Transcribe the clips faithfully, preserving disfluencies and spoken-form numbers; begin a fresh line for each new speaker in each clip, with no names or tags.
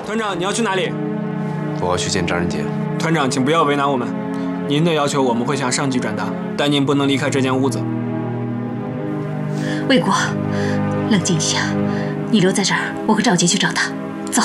团长，你要去哪里？
我要去见张仁杰。
团长，请不要为难我们。您的要求我们会向上级转达，但您不能离开这间屋子。
魏国，冷静一下，你留在这儿，我和赵杰去找他。走。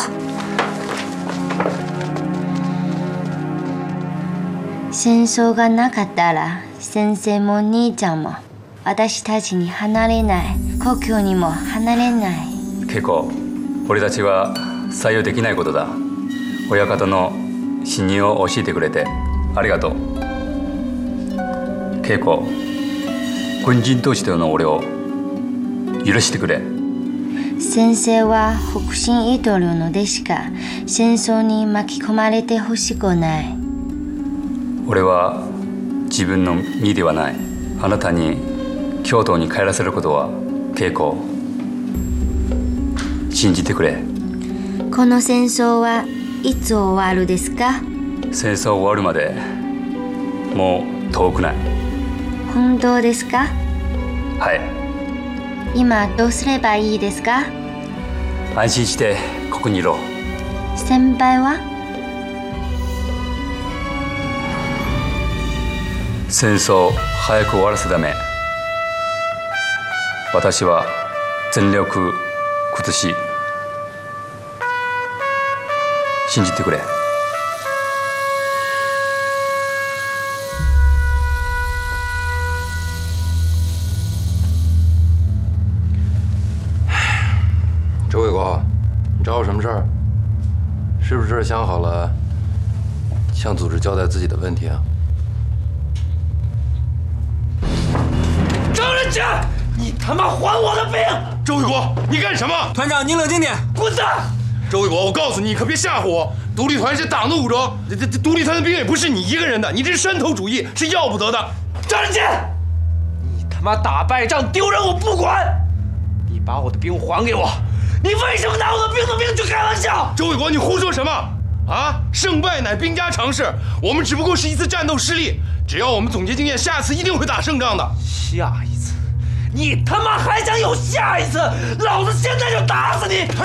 戦争がなかったら、先生も兄ちゃんも私たちに離れない、故郷にも離れない。
恵子、俺たちは採用できないことだ。親方の信任を教えてくれてありがとう。恵子、軍人としての俺を許してくれ。
先生は北進イトルの弟子か、戦争に巻き込まれてほしくない。
俺は自分の身ではない。あなたに京都に帰らせることは恵子、信じてくれ。
この戦争はいつ終わるですか？
戦争終わるまでもう遠くない。
本当ですか？
はい。
今どうすればいいですか？
安心してここにいろ。
先輩は？
戦争を早く終わらせるため、私は全力尽くし、信じてくれ。
周卫国，你找我什么事儿？是不是想好了向组织交代自己的问题啊？
张仁杰，你他妈还我的兵！
周卫国，你干什么？
团长，您冷静点。
滚蛋！
周卫国，我告诉你，你可别吓唬我。独立团是党的武装，这这独立团的兵也不是你一个人的，你这山头主义是要不得的。
张仁杰，你他妈打败仗丢人我不管，你把我的兵还给我。你为什么拿我的兵的命去开玩笑？
周卫国，你胡说什么？啊，胜败乃兵家常事，我们只不过是一次战斗失利，只要我们总结经验，下次一定会打胜仗的。
下一次？你他妈还想有下一次？老子现在就打死你！